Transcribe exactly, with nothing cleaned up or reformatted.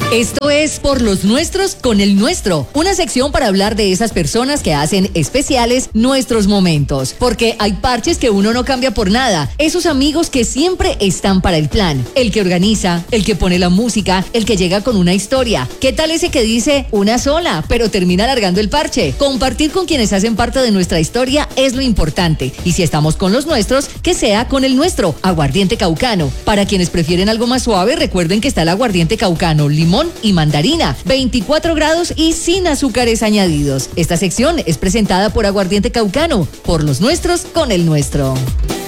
Esto es Por los Nuestros con el Nuestro, una sección para hablar de esas personas que hacen especiales nuestros momentos, porque hay parches que uno no cambia por nada, esos amigos que siempre están para el plan, el que organiza, el que pone la música, el que llega con una historia. ¿Qué tal ese que dice una sola, pero termina alargando el parche? Compartir con quienes hacen parte de nuestra historia es lo importante, y si estamos con los nuestros, que sea con el Nuestro, aguardiente caucano. Para quienes prefieren algo más suave, recuerden que está el aguardiente caucano, limón y mandarina, veinticuatro grados y sin azúcares añadidos. Esta sección es presentada por Aguardiente Caucano, por los nuestros con el Nuestro.